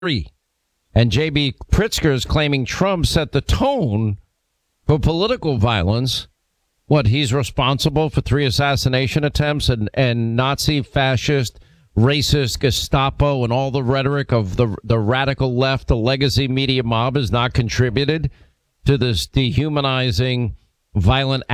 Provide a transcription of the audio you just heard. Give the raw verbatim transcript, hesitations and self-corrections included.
And J B. Pritzker is claiming Trump set the tone for political violence. What, he's responsible for three assassination attempts and, and Nazi, fascist, racist Gestapo and all the rhetoric of the the radical left, the legacy media mob has not contributed to this dehumanizing, violent